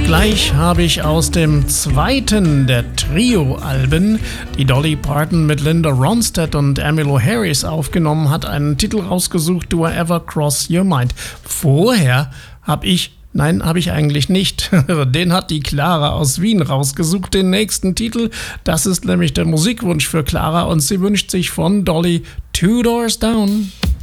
Gleich habe ich aus dem zweiten der Trio-Alben, die Dolly Parton mit Linda Ronstadt und Emmylou Harris aufgenommen hat, einen Titel rausgesucht, Do I Ever Cross Your Mind. Vorher habe ich eigentlich nicht. Den hat die Clara aus Wien rausgesucht, den nächsten Titel. Das ist nämlich der Musikwunsch für Clara und sie wünscht sich von Dolly Two Doors Down.